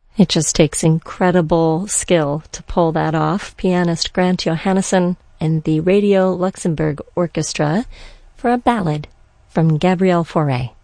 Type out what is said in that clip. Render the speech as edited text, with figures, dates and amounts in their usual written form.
It just takes incredible skill to pull that off. Pianist Grant Johannesson and the Radio Luxembourg Orchestra for a ballad from Gabrielle Fauré.